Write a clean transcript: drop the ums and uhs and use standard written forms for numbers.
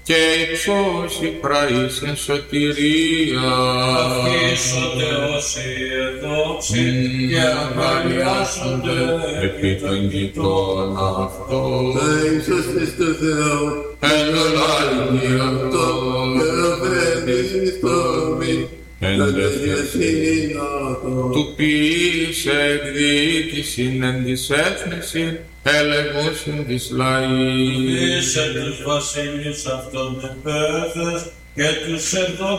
και υψώσει πραΐσεν σωτηρία. Αφήσονται όσοι εδόξοι και αγαλιάσονται επί των γητών αυτών. Ίσως του Θεού, Εγγελάλη αυτό, και οφρέντης εις τόμη, εν τα δε δικαιοσύνη αυτό. του ποιήσε εκδίκησιν εν της έθνησιν, ελεγούσιν της λαής. Είσαι τους βασίλειους αυτών επέφες και τους